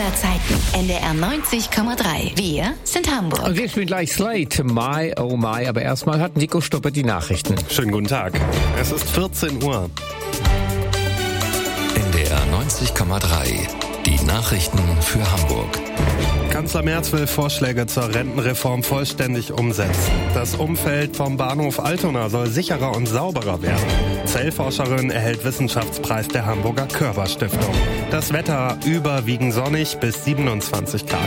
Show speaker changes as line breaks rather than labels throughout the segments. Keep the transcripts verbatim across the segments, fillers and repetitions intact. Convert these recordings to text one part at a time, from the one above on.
aller Zeiten. N D R neunzig Komma drei. Wir sind Hamburg.
Und wir spielen gleich Slate. My, oh my. Aber erstmal hat Nico Stuppe die Nachrichten.
Schönen guten Tag. Es ist vierzehn Uhr.
N D R neunzig Komma drei. Die Nachrichten für Hamburg.
Kanzler Merz will Vorschläge zur Rentenreform vollständig umsetzen. Das Umfeld vom Bahnhof Altona soll sicherer und sauberer werden. Zellforscherin erhält Wissenschaftspreis der Hamburger Körber-Stiftung. Das Wetter überwiegend sonnig bis siebenundzwanzig Grad.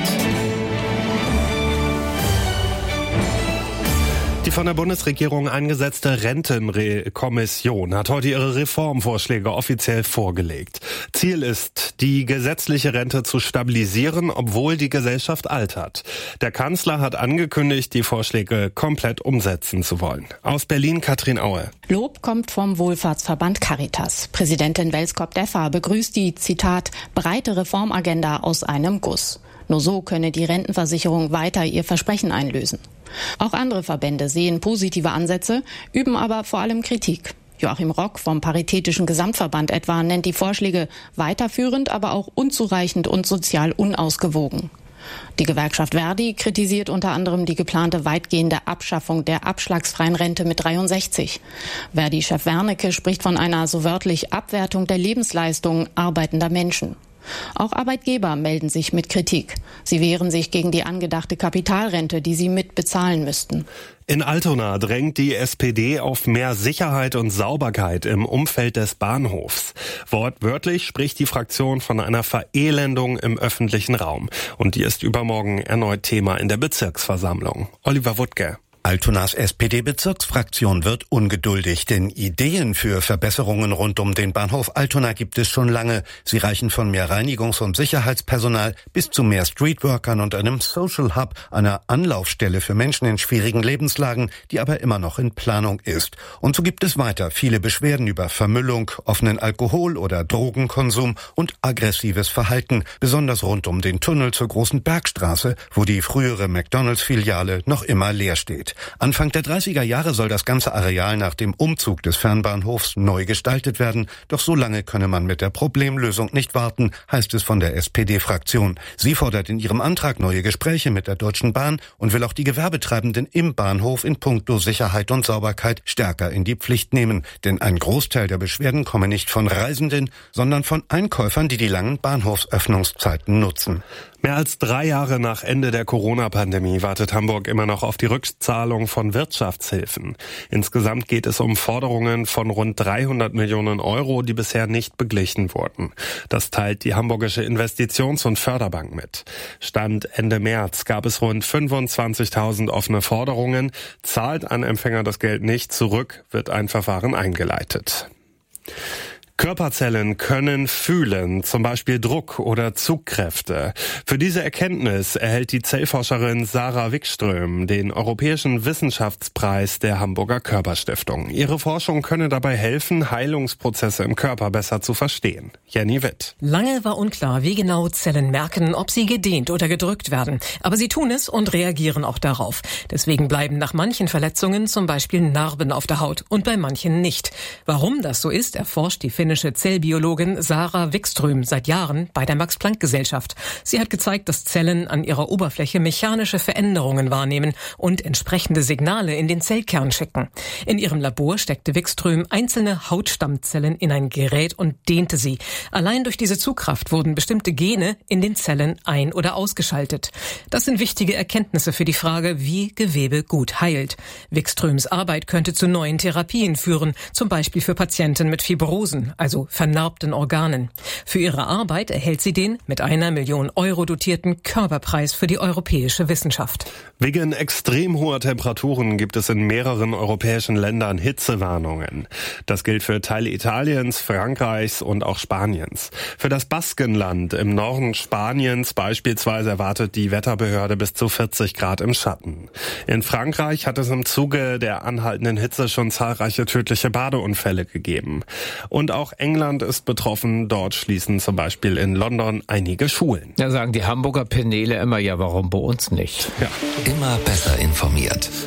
Die von der Bundesregierung eingesetzte Rentenkommission hat heute ihre Reformvorschläge offiziell vorgelegt. Ziel ist, die gesetzliche Rente zu stabilisieren, obwohl die Gesellschaft altert. Der Kanzler hat angekündigt, die Vorschläge komplett umsetzen zu wollen. Aus Berlin Katrin Aue.
Lob kommt vom Wohlfahrtsverband Caritas. Präsidentin Welskop-Deffer begrüßt die, Zitat, breite Reformagenda aus einem Guss. Nur so könne die Rentenversicherung weiter ihr Versprechen einlösen. Auch andere Verbände sehen positive Ansätze, üben aber vor allem Kritik. Joachim Rock vom Paritätischen Gesamtverband etwa nennt die Vorschläge weiterführend, aber auch unzureichend und sozial unausgewogen. Die Gewerkschaft Verdi kritisiert unter anderem die geplante weitgehende Abschaffung der abschlagsfreien Rente mit dreiundsechzig. Verdi-Chef Wernicke spricht von einer so wörtlich Abwertung der Lebensleistung arbeitender Menschen. Auch Arbeitgeber melden sich mit Kritik. Sie wehren sich gegen die angedachte Kapitalrente, die sie mitbezahlen müssten.
In Altona drängt die S P D auf mehr Sicherheit und Sauberkeit im Umfeld des Bahnhofs. Wortwörtlich spricht die Fraktion von einer Verelendung im öffentlichen Raum. Und die ist übermorgen erneut Thema in der Bezirksversammlung. Oliver Wuttke.
Altonas S P D-Bezirksfraktion wird ungeduldig, denn Ideen für Verbesserungen rund um den Bahnhof Altona gibt es schon lange. Sie reichen von mehr Reinigungs- und Sicherheitspersonal bis zu mehr Streetworkern und einem Social Hub, einer Anlaufstelle für Menschen in schwierigen Lebenslagen, die aber immer noch in Planung ist. Und so gibt es weiter viele Beschwerden über Vermüllung, offenen Alkohol- oder Drogenkonsum und aggressives Verhalten, besonders rund um den Tunnel zur Großen Bergstraße, wo die frühere McDonalds-Filiale noch immer leer steht. Anfang der dreißiger Jahre soll das ganze Areal nach dem Umzug des Fernbahnhofs neu gestaltet werden. Doch so lange könne man mit der Problemlösung nicht warten, heißt es von der S P D-Fraktion. Sie fordert in ihrem Antrag neue Gespräche mit der Deutschen Bahn und will auch die Gewerbetreibenden im Bahnhof in puncto Sicherheit und Sauberkeit stärker in die Pflicht nehmen. Denn ein Großteil der Beschwerden komme nicht von Reisenden, sondern von Einkäufern, die die langen Bahnhofsöffnungszeiten nutzen.
Mehr als drei Jahre nach Ende der Corona-Pandemie wartet Hamburg immer noch auf die Rückzahlung von Wirtschaftshilfen. Insgesamt geht es um Forderungen von rund dreihundert Millionen Euro, die bisher nicht beglichen wurden. Das teilt die Hamburgische Investitions- und Förderbank mit. Stand Ende März gab es rund fünfundzwanzigtausend offene Forderungen. Zahlt ein Empfänger das Geld nicht zurück, wird ein Verfahren eingeleitet. Körperzellen können fühlen, zum Beispiel Druck oder Zugkräfte. Für diese Erkenntnis erhält die Zellforscherin Sarah Wikström den Europäischen Wissenschaftspreis der Hamburger Körper-Stiftung. Ihre Forschung könne dabei helfen, Heilungsprozesse im Körper besser zu verstehen. Jenny Witt.
Lange war unklar, wie genau Zellen merken, ob sie gedehnt oder gedrückt werden. Aber sie tun es und reagieren auch darauf. Deswegen bleiben nach manchen Verletzungen zum Beispiel Narben auf der Haut und bei manchen nicht. Warum das so ist, erforscht die finnische Zellbiologin Sarah Wikström seit Jahren bei der Max-Planck-Gesellschaft. Sie hat gezeigt, dass Zellen an ihrer Oberfläche mechanische Veränderungen wahrnehmen und entsprechende Signale in den Zellkern schicken. In ihrem Labor steckte Wikström einzelne Hautstammzellen in ein Gerät und dehnte sie. Allein durch diese Zugkraft wurden bestimmte Gene in den Zellen ein- oder ausgeschaltet. Das sind wichtige Erkenntnisse für die Frage, wie Gewebe gut heilt. Wikströms Arbeit könnte zu neuen Therapien führen, zum Beispiel für Patienten mit Fibrosen, also vernarbten Organen. Für ihre Arbeit erhält sie den mit einer Million Euro dotierten Körperpreis für die europäische Wissenschaft.
Wegen extrem hoher Temperaturen gibt es in mehreren europäischen Ländern Hitzewarnungen. Das gilt für Teile Italiens, Frankreichs und auch Spaniens. Für das Baskenland im Norden Spaniens beispielsweise erwartet die Wetterbehörde bis zu vierzig Grad im Schatten. In Frankreich hat es im Zuge der anhaltenden Hitze schon zahlreiche tödliche Badeunfälle gegeben. Und auch England ist betroffen. Dort schließen zum Beispiel in London einige Schulen.
Da sagen die Hamburger Penele immer, ja, warum bei uns nicht?
Ja.
Immer besser informiert.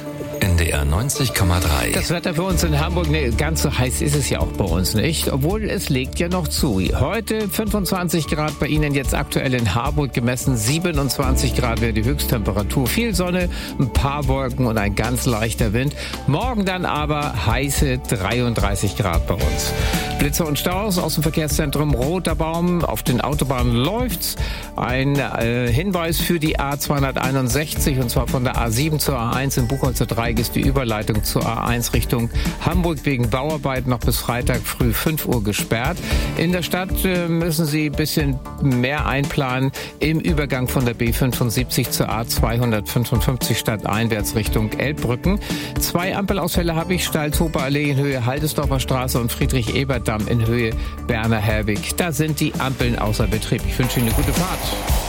N D R neunzig Komma drei.
Das Wetter für uns in Hamburg, ne, ganz so heiß ist es ja auch bei uns nicht, obwohl es legt ja noch zu. Heute fünfundzwanzig Grad bei Ihnen, jetzt aktuell in Harburg gemessen, siebenundzwanzig Grad wäre die Höchsttemperatur. Viel Sonne, ein paar Wolken und ein ganz leichter Wind. Morgen dann aber heiße dreiunddreißig Grad bei uns. Blitze und Staus aus dem Verkehrszentrum Roter Baum. Auf den Autobahnen läuft's. Ein äh, Hinweis für die A zweihunderteinundsechzig, und zwar von der A sieben zur A eins im Buchholzer Dreieck ist die Überleitung zur A eins Richtung Hamburg wegen Bauarbeiten noch bis Freitag früh fünf Uhr gesperrt. In der Stadt äh, müssen Sie ein bisschen mehr einplanen im Übergang von der B fünfundsiebzig zur A zweihundertfünfundfünfzig stadteinwärts Richtung Elbbrücken. Zwei Ampelausfälle habe ich, Stalzhofer Allee in Höhe Haldesdorfer Straße und Friedrich-Ebert-Damm in Höhe Berner Herweg. Da sind die Ampeln außer Betrieb. Ich wünsche Ihnen eine gute Fahrt.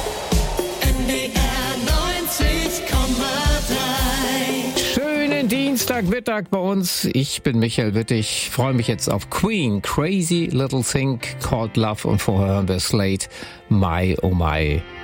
Dienstagmittag bei uns. Ich bin Michael Wittig. Freue mich jetzt auf Queen. Crazy Little Thing Called Love. Und vorher hören wir Slate. My, oh my.